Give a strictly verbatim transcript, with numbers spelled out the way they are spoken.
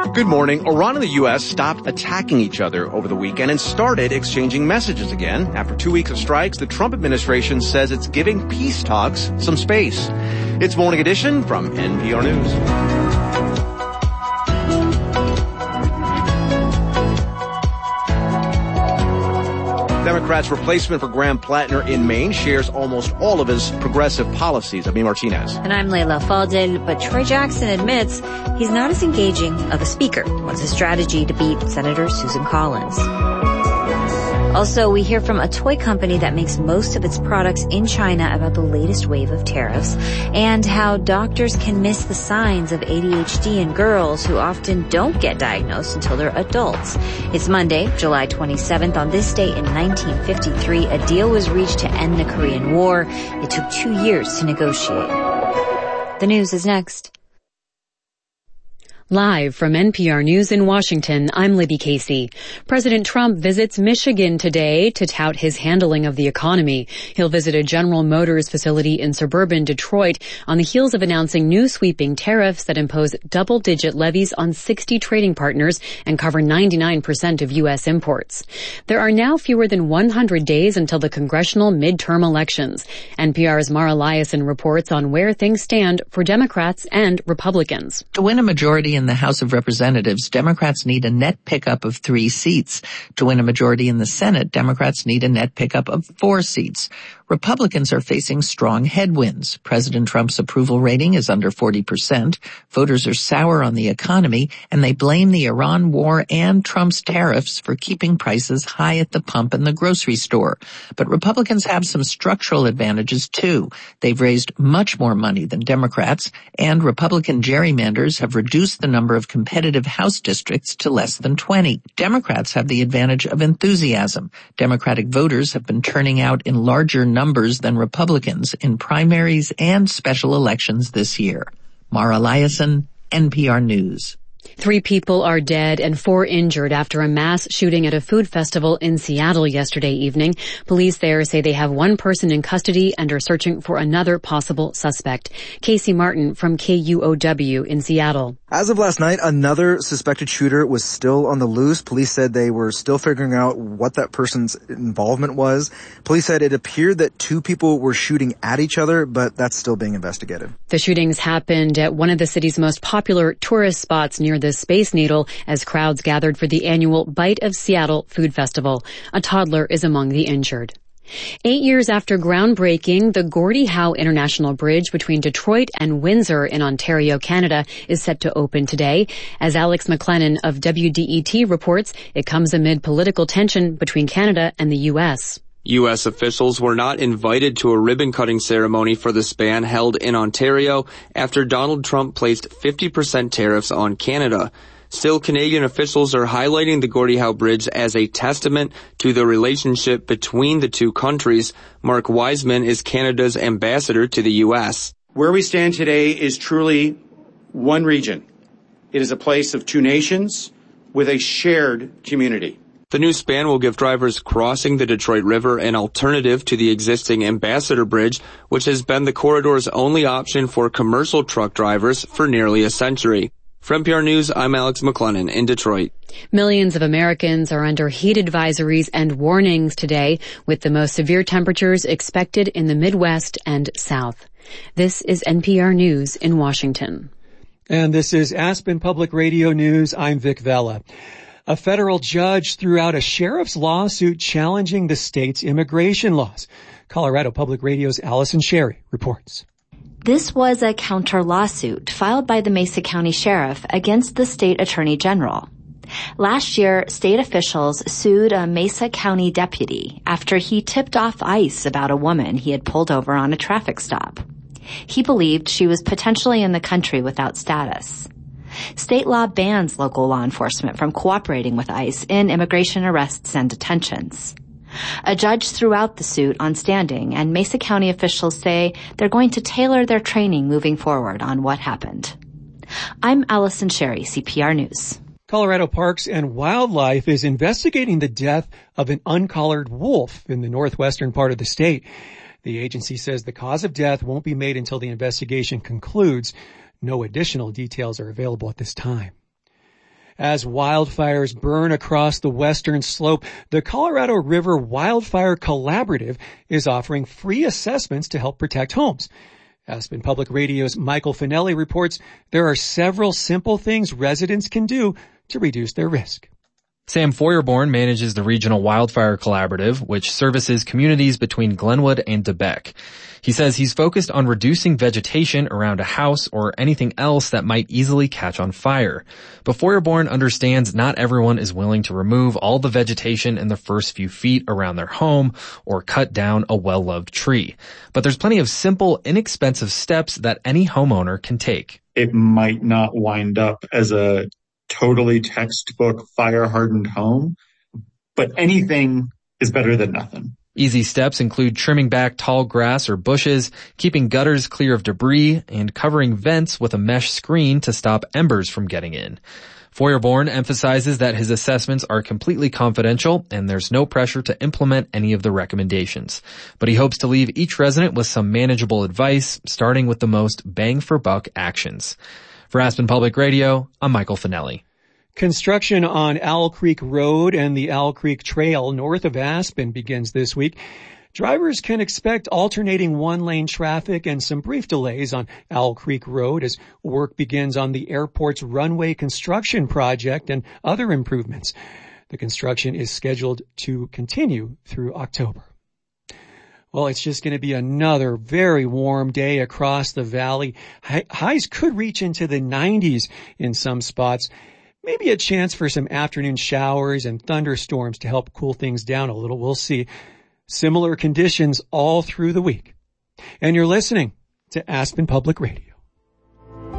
Good morning. Iran and the U S stopped attacking each other over the weekend and started exchanging messages again. After two weeks of strikes, the Trump administration says it's giving peace talks some space. It's Morning Edition from N P R News. Democrats' replacement for Graham Plattner in Maine shares almost all of his progressive policies. Abby Martinez. And I'm Leila Fadel, but Troy Jackson admits he's not as engaging of a speaker. What's his strategy to beat Senator Susan Collins? Also, we hear from a toy company that makes most of its products in China about the latest wave of tariffs and how doctors can miss the signs of A D H D in girls who often don't get diagnosed until they're adults. It's Monday, July twenty-seventh. On this day in nineteen fifty-three, a deal was reached to end the Korean War. It took two years to negotiate. The news is next. Live from N P R News in Washington, I'm Libby Casey. President Trump visits Michigan today to tout his handling of the economy. He'll visit a General Motors facility in suburban Detroit on the heels of announcing new sweeping tariffs that impose double-digit levies on sixty trading partners and cover ninety-nine percent of U S imports. There are now fewer than one hundred days until the congressional midterm elections. N P R's Mara Liasson reports on where things stand for Democrats and Republicans. To win a majority in the House of Representatives, Democrats need a net pickup of three seats. To win a majority in the Senate, Democrats need a net pickup of four seats. Republicans are facing strong headwinds. President Trump's approval rating is under forty percent. Voters are sour on the economy, and they blame the Iran war and Trump's tariffs for keeping prices high at the pump and the grocery store. But Republicans have some structural advantages, too. They've raised much more money than Democrats, and Republican gerrymanders have reduced the number of competitive House districts to less than twenty. Democrats have the advantage of enthusiasm. Democratic voters have been turning out in larger numbers than Republicans in primaries and special elections this year. Mara Liasson, N P R News. Three people are dead and four injured after a mass shooting at a food festival in Seattle yesterday evening. Police there say they have one person in custody and are searching for another possible suspect. Casey Martin from K U O W in Seattle. As of last night, another suspected shooter was still on the loose. Police said they were still figuring out what that person's involvement was. Police said it appeared that two people were shooting at each other, but that's still being investigated. The shootings happened at one of the city's most popular tourist spots near the Space Needle as crowds gathered for the annual Bite of Seattle Food Festival. A toddler is among the injured. Eight years after groundbreaking, the Gordie Howe International Bridge between Detroit and Windsor in Ontario, Canada, is set to open today. As Alex McLennan of W D E T reports, it comes amid political tension between Canada and the U S. U S officials were not invited to a ribbon-cutting ceremony for the span held in Ontario after Donald Trump placed fifty percent tariffs on Canada. Still, Canadian officials are highlighting the Gordie Howe Bridge as a testament to the relationship between the two countries. Mark Wiseman is Canada's ambassador to the U S. Where we stand today is truly one region. It is a place of two nations with a shared community. The new span will give drivers crossing the Detroit River an alternative to the existing Ambassador Bridge, which has been the corridor's only option for commercial truck drivers for nearly a century. For N P R News, I'm Alex McLennan in Detroit. Millions of Americans are under heat advisories and warnings today, with the most severe temperatures expected in the Midwest and South. This is N P R News in Washington. And this is Aspen Public Radio News. I'm Vic Vela. A federal judge threw out a sheriff's lawsuit challenging the state's immigration laws. Colorado Public Radio's Allison Sherry reports. This was a counter lawsuit filed by the Mesa County Sheriff against the state attorney general. Last year, state officials sued a Mesa County deputy after he tipped off ICE about a woman he had pulled over on a traffic stop. He believed she was potentially in the country without status. State law bans local law enforcement from cooperating with ICE in immigration arrests and detentions. A judge threw out the suit on standing, and Mesa County officials say they're going to tailor their training moving forward on what happened. I'm Allison Sherry, C P R News. Colorado Parks and Wildlife is investigating the death of an uncollared wolf in the northwestern part of the state. The agency says the cause of death won't be made until the investigation concludes. No additional details are available at this time. As wildfires burn across the western slope, the Colorado River Wildfire Collaborative is offering free assessments to help protect homes. Aspen Public Radio's Michael Finelli reports there are several simple things residents can do to reduce their risk. Sam Feuerborn manages the Regional Wildfire Collaborative, which services communities between Glenwood and DeBeck. He says he's focused on reducing vegetation around a house or anything else that might easily catch on fire. But Feuerborn understands not everyone is willing to remove all the vegetation in the first few feet around their home or cut down a well-loved tree. But there's plenty of simple, inexpensive steps that any homeowner can take. It might not wind up as a totally textbook fire-hardened home, but anything is better than nothing. Easy steps include trimming back tall grass or bushes, keeping gutters clear of debris, and covering vents with a mesh screen to stop embers from getting in. Feuerborn emphasizes that his assessments are completely confidential and there's no pressure to implement any of the recommendations. But he hopes to leave each resident with some manageable advice, starting with the most bang-for-buck actions. For Aspen Public Radio, I'm Michael Finelli. Construction on Owl Creek Road and the Owl Creek Trail north of Aspen begins this week. Drivers can expect alternating one-lane traffic and some brief delays on Owl Creek Road as work begins on the airport's runway construction project and other improvements. The construction is scheduled to continue through October. Well, it's just going to be another very warm day across the valley. Highs could reach into the nineties in some spots. Maybe a chance for some afternoon showers and thunderstorms to help cool things down a little. We'll see. Similar conditions all through the week. And you're listening to Aspen Public Radio.